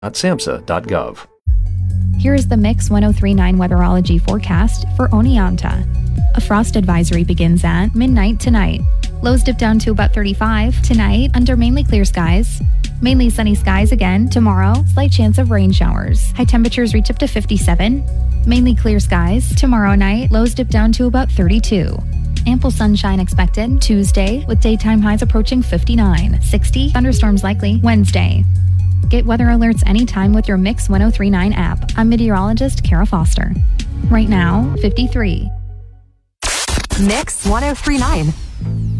SAMHSA.gov. Here is the Mix 1039 weatherology forecast for Oneonta. A frost advisory begins at midnight tonight. Lows dip down to about 35 tonight under mainly clear skies. Mainly sunny skies again tomorrow. Slight chance of rain showers. High temperatures reach up to 57. Mainly clear skies tomorrow night. Lows dip down to about 32. Ample sunshine expected Tuesday with daytime highs approaching 59. 60. Thunderstorms likely Wednesday. Get weather alerts anytime with your Mix 1039 app. I'm meteorologist Kara Foster. Right now, 53. Mix 1039.